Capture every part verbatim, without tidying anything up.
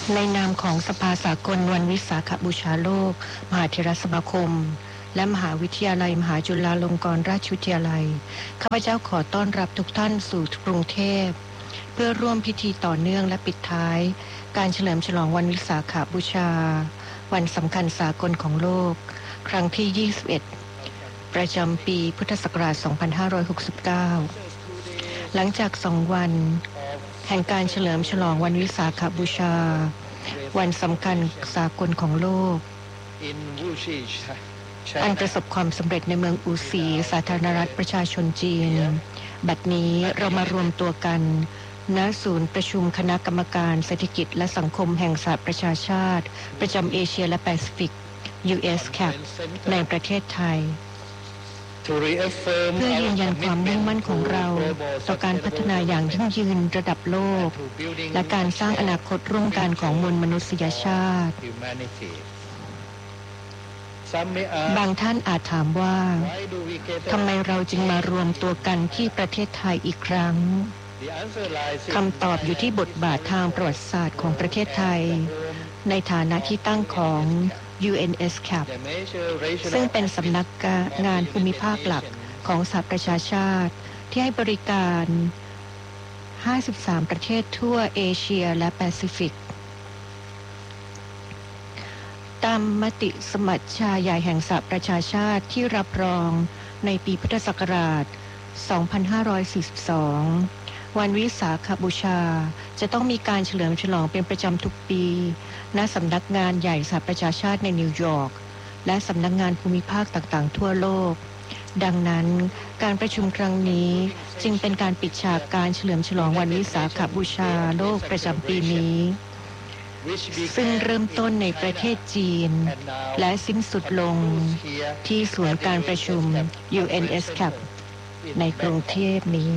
ในนามของสภาสากลวันวิสาขบูชาโลกมหาเถรสมาคมและมหาวิทยาลัยมหาจุฬาลงกรณราชวิทยาลัยข้าพเจ้าขอต้อนรับทุกท่านสู่กรุงเทพเพื่อร่วมพิธีต่อเนื่องและปิดท้ายการเฉลิมฉลองวันวิสาขบูชาวันสำคัญสากลของโลกครั้งที่ยี่สิบเอ็ดประจำปีพุทธศักราชสองพันห้าร้อยหกสิบเก้าหลังจากสองวันแห่งการเฉลิมฉลองวันวิสาขบูชาวันสำคัญสากลของโลกอันประสบความสำเร็จในเมืองอูซีสาธารณรัฐประชาชนจีนบัดนี้เรามารวมตัวกันณศูนย์ประชุมคณะกรรมการเศรษฐกิจและสังคมแห่งสหประชาชาติประจำเอเชียและแปซิฟิก ยู เอส ซี เอ พี ในประเทศไทยเพื่อยืนยันความมุ่งมั่นของเราต่อการพัฒนาอย่างยั่งยืนระดับโลกและการสร้างอนาคตร่วมกันของมวลมนุษยชาติบางท่านอาจถามว่าทำไมเราจึงมารวมตัวกันที่ประเทศไทยอีกครั้งคำตอบอยู่ที่บทบาททางประวัติศาสตร์ของประเทศไทยในฐานะที่ตั้งของ ยู เอ็น เอส ซี เอ พี ซึ่งเป็นสำนักงานภูมิภาคหลักของสหประชาชาติที่ให้บริการห้าสิบสามประเทศทั่วเอเชียและแปซิฟิกตามมติสมัชชาใหญ่แห่งสหประชาชาติที่รับรองในปีพุทธศักราชสองพันห้าร้อยสี่สิบสองวันวิสาขบูชาจะต้องมีการเฉลิมฉลองเป็นประจำทุกปีณสำนักงานใหญ่สหประชาชาติในนิวยอร์กและสำนักงานภูมิภาคต่างๆทั่วโลกดังนั้นการประชุมครั้งนี้จึงเป็นการปิดฉากการเฉลิมฉลองวันวิสาขบูชาโลกประจำปีนี้ซึ่งเริ่มต้นในประเทศจีนและสิ้นสุดลงที่ศูนย์การประชุม ยู เอ็น เอส ซี เอ พี ในกรุงเทพนี้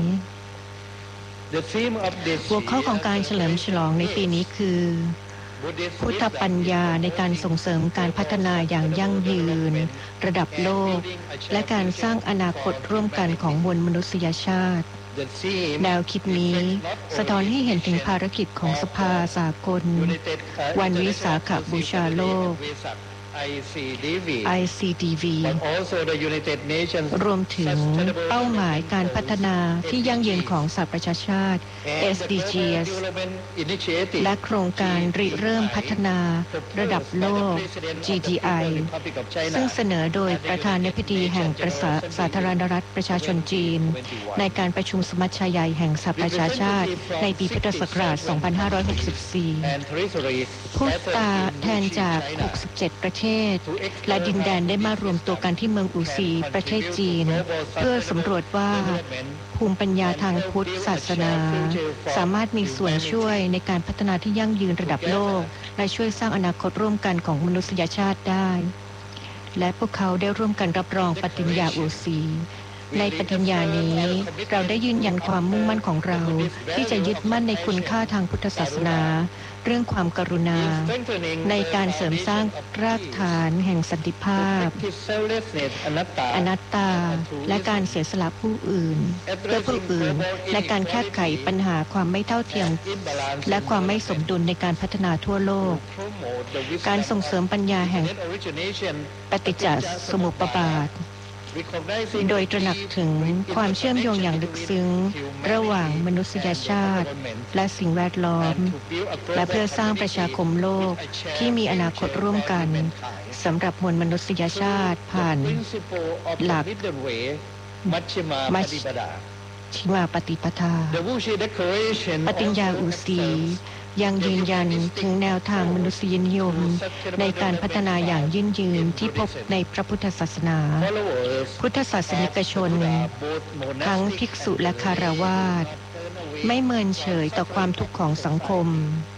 หัวข้อของการเฉลิมฉลองในปีนี้คือพุทธปัญญาในการส่งเสริมการพัฒนาอย่างยั่งยืนระดับโลกและการสร้างอนาคตร่วมกันของมวลมนุษยชาติแนวคิดนี้สะท้อนให้เห็นถึงภารกิจของสภาสากลวันวิสาขบูชาโลก ไอ ซี ดี วี รวมถึงเป้าหมายการพัฒนาที่ยั่งยืนของสหประชาชาติ เอส ดี จี เอส และโครงการริเริ่มพัฒนาระดับโลก จี ดี ไอ ซึ่งเสนอโดยประธานาธิบดีแห่งสาธารณรัฐประชาชนจีนในการประชุมสมัชชาใหญ่แห่งสหประชาชาติในปีพุทธศักราช สองพันห้าร้อยหกสิบสี่ ผู้แทนจาก หกสิบเจ็ด ประเทศและดินแดนได้มารวมตัวกันที่เมืองอูซีประเทศจีนเพื่อสำรวจว่าภูมิปัญญาทางพุทธศาสนาสามารถมีส่วนช่วยในการพัฒนาที่ยั่งยืนระดับโลกและช่วยสร้างอนาคตร่วมกันของมนุษยชาติได้และพวกเขาได้ร่วมกันรับรองปฏิญญาอูซีในปฏิญญานี้เราได้ยืนยันความมุ่งมั่นของเราที่จะยึดมั่นในคุณค่าทางพุทธศาสนาเรื่องความกรุณาในการเสริมสร้างรากฐานแห่งสันติภาพอนัตตาและการเสียสละผู้อื่นเพื่อผู้อื่นและการแก้ไขปัญหาความไม่เท่าเทียมและความไม่สมดุลในการพัฒนาทั่วโลกการส่งเสริมปัญญาแห่งปฏิจจสมุปบาทโดยตระหนักถึงความเชื่อมโยงอย่างลึกซึ้งระหว่างมนุษยชาติและสิ่งแวดล้อมและเพื่อสร้างประชาคมโลกที่มีอนาคตร่วมกันสำหรับมวลมนุษยชาติผ่านหลักมัชฌิมาปฏิปทาปฏิญญาอูซียังยืนยันถึงแนวทางมนุษยนิยมในการพัฒนาอย่างยั่งยืนที่พบในพระพุทธศาสนาพุทธศาสนิกชนทั้งภิกษุและคฤหัสถ์ไม่เมินเฉยต่อความทุกข์ของสังคม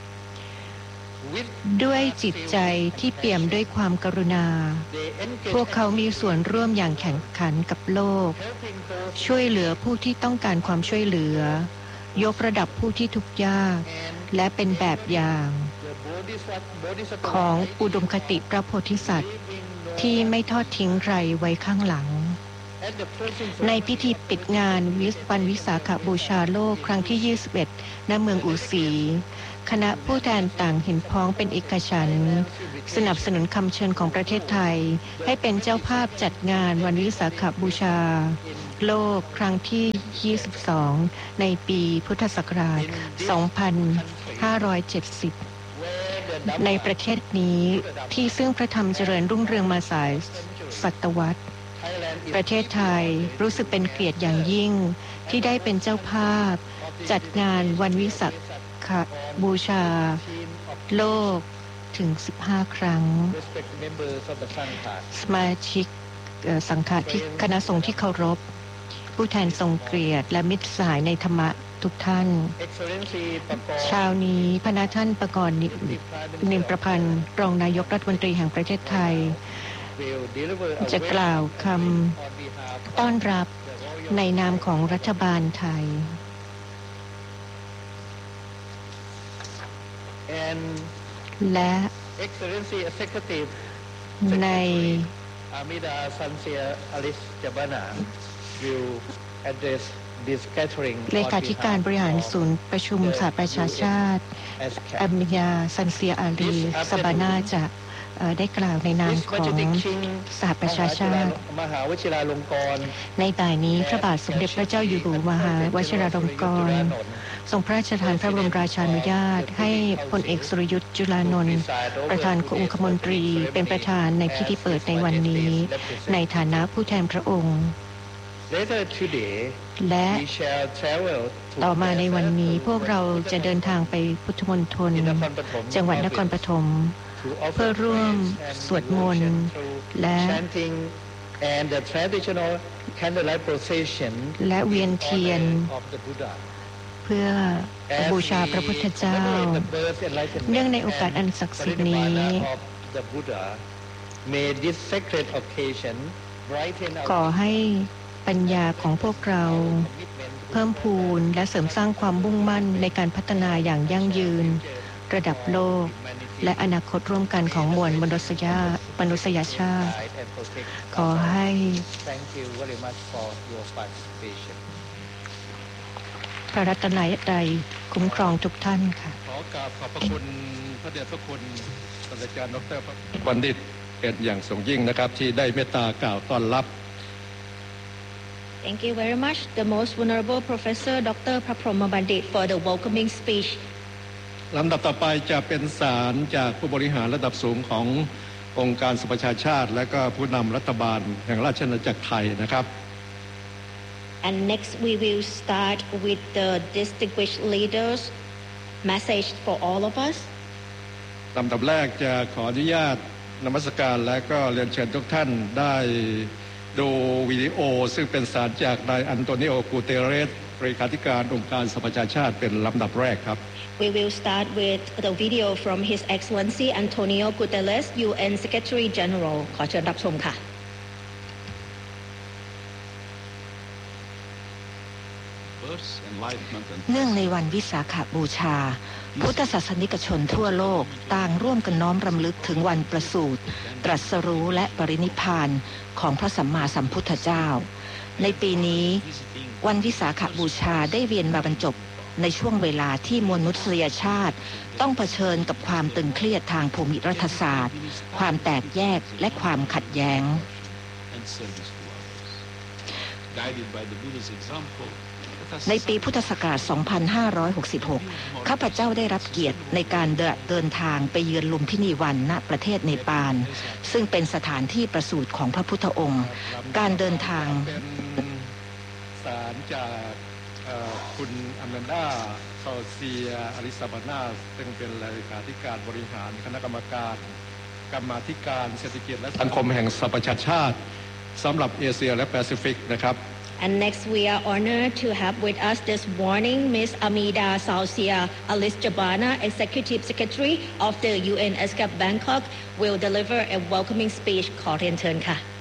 ด้วยจิตใจที่เปี่ยมด้วยความกรุณาพวกเขามีส่วนร่วมอย่างแข่งขันกับโลกช่วยเหลือผู้ที่ต้องการความช่วยเหลือยกระดับผู้ที่ทุกข์ยากและเป็นแบบอย่างของอุดมคติพระโพธิสัตว์ที่ไม่ทอดทิ้งใครไว้ข้างหลังในพิธีปิดงานวันวิสาขบูชาโลกครั้งที่ยี่สิบเอ็ดณเมืองอูซีคณะผู้แทนต่างเห็นพ้องเป็นเอกฉันท์สนับสนุนคำเชิญของประเทศไทยให้เป็นเจ้าภาพจัดงานวันวิสาขบูชาโลกครั้งที่ยี่สิบสองในปีพุทธศักราชสองพันห้าร้อยเจ็ดสิบในประเทศนี้ที่ซึ่งพระธรรมเจริญรุ่งเรืองมาหลายศตวรรษประเทศไทยรู้สึกเป็นเกียรติอย่างยิ่งที่ได้เป็นเจ้าภาพจัดงานวันวิสาขบูชาโลกถึงสิบห้าครั้งสมาชิกสังฆะที่คณะสงฆ์ที่เคารพผู้แทนทรงเกียรติและมิตรสหายในธรรมะทุกท่านเช้านี้พระนาท่านประกรณ์นิมประพันธ์รองนายกรัฐมนตรีแห่งประเทศไทยจะกล่าวคำต้อนรับในนามของรัฐบาลไทยและในเลขาธิการบริหารศูนย์ประชุมสหประชาชาติอามิยาซันเซียอาลีซาบานาจะได้กล่าวในนามของสหประชาชาติมหาวชิราลงกรณ์ในบ่ายนี้พระบาทสมเด็จพระเจ้าอยู่หัวมหาวชิราลงกรณ์ทรงพระราชทานพระบรมราชานุญาตให้พลเอกสุรยุทธ์จุลานนท์ประธานองคมนตรีเป็นประธานในพิธีเปิดในวันนี้ในฐานะผู้แทนพระองค์และต่อมาในวันนี้พวกเราจะเดินทางไปพุทธมณฑลจังหวัดนครปฐมเพื่อร่วมสวดมนต์และและเวียนเทียนเพื่อบูชาพระพุทธเจ้าเนื่องในโอกาสอันศักดิ์สิทธิ์นี้ขอให้ปัญญาของพวกเราเพิ่มพูนและเสริมสร้างความมุ่งมั่นในการพัฒนาอย่างยั่งยืนระดับโลกและอนาคตร่วมกันของมวลมนุษยมนุษยชาติขอให้พระรัตนตรัยคุ้มครองทุกท่านค่ะขอกราบขอบพระคุณพระเดชพระคุณศาสตราจารย์ดร.บัณฑิตเป็นอย่างสูงยิ่งนะครับที่ได้เมตตากล่าวต้อนรับ Thank you very much, the most venerable Professor Doctor Praproma Bandit for the welcoming speech. ลำดับต่อไปจะเป็นสารจากผู้บริหารระดับสูงขององค์การสหประชาชาติและก็ผู้นำรัฐบาลแห่งราชอาณาจักรไทยนะครับ And next we will start with the distinguished leaders message for all of us. ลำดับแรกจะขออนุญาตนมัสการและก็เรียนเชิญทุกท่านได้ดูวิดีโอซึ่งเป็นสารจากนายอันโตนิโอ กูเตเรสเลขาธิการองค์การสหประชาชาติเป็นลำดับแรกครับ We will start with the video from His Excellency Antonio Guterres, ยู เอ็น Secretary General ขอเชิญรับชมค่ะเนื่องในวันวิสาขบูชาพุทธศาสนิกชนทั่วโลกต่างร่วมกันน้อมรำลึกถึงวันประสูติตรัสรู้และปรินิพพานของพระสัมมาสัมพุทธเจ้าในปีนี้วันวิสาขบูชาได้เวียนมาบรรจบในช่วงเวลาที่มวลมนุษยชาติต้องเผชิญกับความตึงเครียดทางภูมิรัฐศาสตร์ความแตกแยกและความขัดแย้งในปีพุทธศักราช สองพันห้าร้อยหกสิบหก ข้าพเจ้าได้รับเกียรติในการเดินทางไปเยือนลุมพินีวันณประเทศเนปาลซึ่งเป็นสถานที่ประสูติของพระพุทธองค์การเดินทางเป็นสารจากคุณอแมนดาซาเซียอาริซาบานาซึ่งเป็นเลขาธิการบริหารคณะกรรมการกรรมาธิการเศรษฐกิจและสังคมแห่งสหประชาชาติสำหรับเอเชียและแปซิฟิกนะครับ And next, we are honored to have with us this morning Miz Amida Saucia Alice Jabana, Executive Secretary of the ยู เอ็น เอส ซี เอ พี Bangkok, will deliver a welcoming speech. ขอเรียนเชิญค่ะ